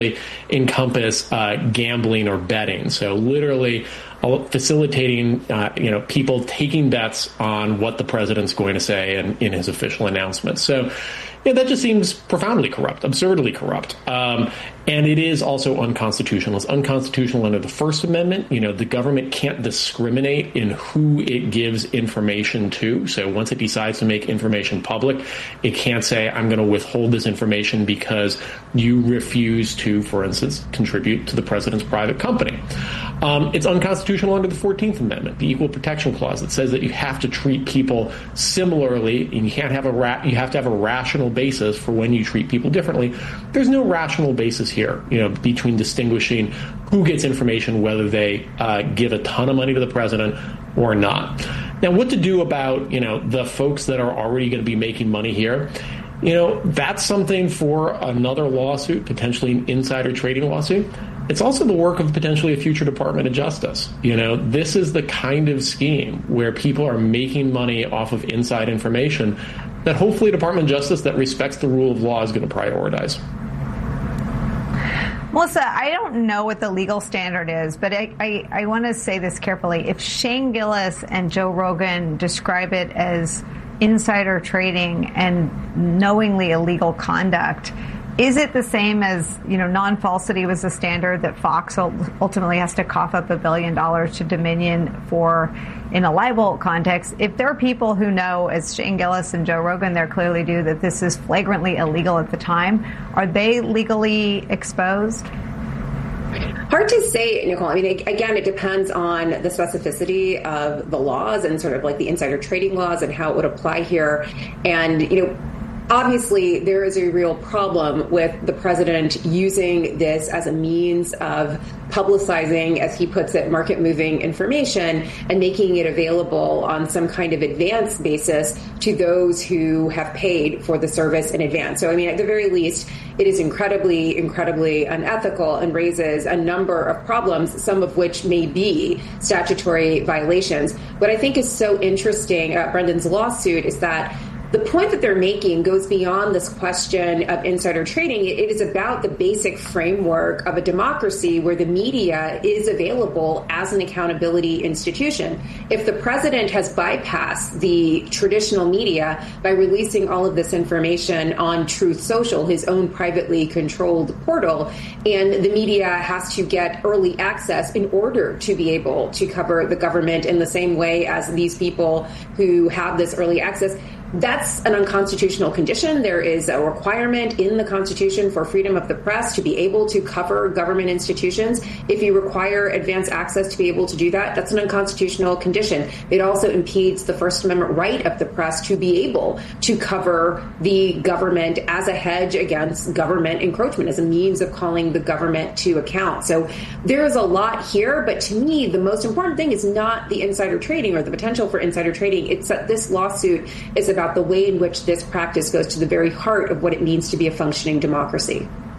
encompass gambling or betting. So literally facilitating, people taking bets on what the president's going to say in his official announcements. So that just seems profoundly corrupt, absurdly corrupt. And it is also unconstitutional. It's unconstitutional under the First Amendment. The government can't discriminate in who it gives information to. So once it decides to make information public, it can't say, I'm going to withhold this information because you refuse to, for instance, contribute to the president's private company. It's unconstitutional under the 14th Amendment, the Equal Protection Clause, that says that you have to treat people similarly, and you can't have you have to have a rational basis for when you treat people differently. There's no rational basis here, between distinguishing who gets information, whether they give a ton of money to the president or not. Now, what to do about, the folks that are already going to be making money here? That's something for another lawsuit, potentially an insider trading lawsuit. It's also the work of potentially a future Department of Justice. This is the kind of scheme where people are making money off of inside information that hopefully a Department of Justice that respects the rule of law is going to prioritize. Melissa, I don't know what the legal standard is, but I want to say this carefully. If Shane Gillis and Joe Rogan describe it as insider trading and knowingly illegal conduct, is it the same as, non-falsity was the standard that Fox ultimately has to cough up $1 billion to Dominion for in a libel context? If there are people who know, as Shane Gillis and Joe Rogan there clearly do, that this is flagrantly illegal at the time, are they legally exposed? Hard to say, Nicole. I mean, again, it depends on the specificity of the laws and sort of like the insider trading laws and how it would apply here. And, obviously, there is a real problem with the president using this as a means of publicizing, as he puts it, market-moving information and making it available on some kind of advance basis to those who have paid for the service in advance. So, I mean, at the very least, it is incredibly, incredibly unethical and raises a number of problems, some of which may be statutory violations. What I think is so interesting about Brendan's lawsuit is that the point that they're making goes beyond this question of insider trading. It is about the basic framework of a democracy where the media is available as an accountability institution. If the president has bypassed the traditional media by releasing all of this information on Truth Social, his own privately controlled portal, and the media has to get early access in order to be able to cover the government in the same way as these people who have this early access, that's an unconstitutional condition. There is a requirement in the Constitution for freedom of the press to be able to cover government institutions. If you require advance access to be able to do that, that's an unconstitutional condition. It also impedes the First Amendment right of the press to be able to cover the government as a hedge against government encroachment, as a means of calling the government to account. So there is a lot here, but to me, the most important thing is not the insider trading or the potential for insider trading. It's that this lawsuit is about the way in which this practice goes to the very heart of what it means to be a functioning democracy.